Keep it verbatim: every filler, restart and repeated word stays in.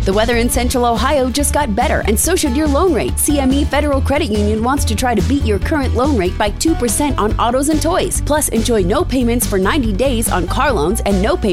The weather in Central Ohio just got better, and so should your loan rate. C M E Federal Credit Union wants to try to beat your current loan rate by two percent on autos and toys. Plus, enjoy no payments for ninety days on car loans and no payments